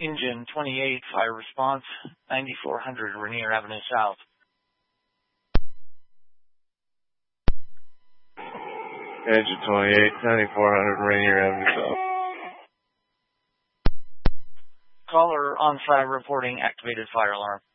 Engine 28, fire response, 9400 Rainier Avenue South. Engine 28, 9400 Rainier Avenue South. Caller on site reporting activated fire alarm.